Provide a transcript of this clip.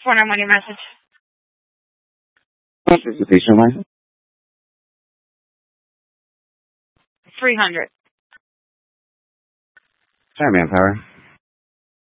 491 your message. This is the patient line. 300. Sorry, Manpower.